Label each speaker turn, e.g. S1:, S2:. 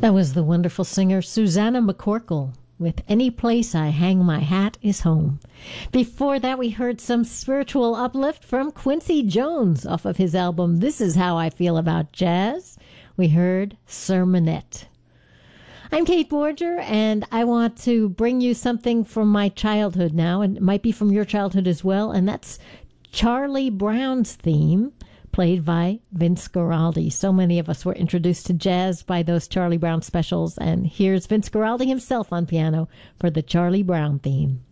S1: That was the wonderful singer Susanna McCorkle with Any Place I Hang My Hat Is Home. Before that, we heard some spiritual uplift from Quincy Jones off of his album This Is How I Feel About Jazz. We heard Sermonette. I'm Kate Borger, and I want to bring you something from my childhood now, and it might be from your childhood as well, and that's Charlie Brown's theme, played by Vince Guaraldi. So many of us were introduced to jazz by those Charlie Brown specials, and here's Vince Guaraldi himself on piano for the Charlie Brown theme.